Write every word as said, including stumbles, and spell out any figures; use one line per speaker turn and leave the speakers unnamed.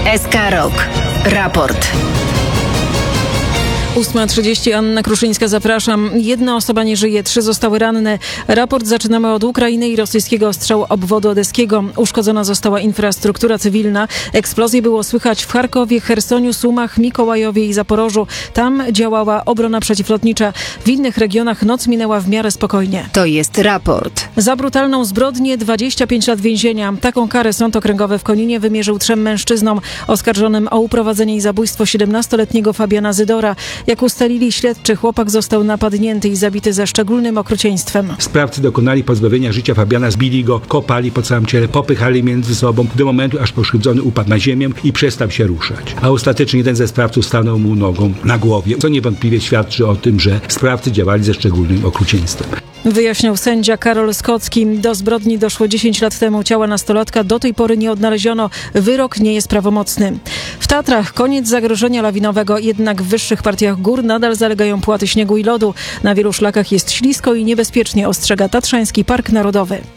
S K Rok. Raport.
ósma trzydzieści, Anna Kruszyńska, zapraszam. Jedna osoba nie żyje, trzy zostały ranne. Raport zaczynamy od Ukrainy i rosyjskiego ostrzału obwodu odeskiego. Uszkodzona została infrastruktura cywilna. Eksplozje było słychać w Charkowie, Chersoniu, Sumach, Mikołajowie i Zaporożu. Tam działała obrona przeciwlotnicza. W innych regionach noc minęła w miarę spokojnie.
To jest raport.
Za brutalną zbrodnię dwadzieścia pięć lat więzienia. Taką karę Sąd Okręgowy w Koninie wymierzył trzem mężczyznom oskarżonym o uprowadzenie i zabójstwo siedemnastoletniego Fabiana Zydora. Jak ustalili śledczy, chłopak został napadnięty i zabity ze szczególnym okrucieństwem.
Sprawcy dokonali pozbawienia życia Fabiana, zbili go, kopali po całym ciele, popychali między sobą do momentu, aż pokrzywdzony upadł na ziemię i przestał się ruszać. A ostatecznie jeden ze sprawców stanął mu nogą na głowie, co niewątpliwie świadczy o tym, że sprawcy działali ze szczególnym okrucieństwem.
Wyjaśniał sędzia Karol Skocki. Do zbrodni doszło dziesięć lat temu. Ciała nastolatka do tej pory nie odnaleziono. Wyrok nie jest prawomocny. W Tatrach koniec zagrożenia lawinowego, jednak w wyższych partiach gór nadal zalegają płaty śniegu i lodu. Na wielu szlakach jest ślisko i niebezpiecznie, ostrzega Tatrzański Park Narodowy.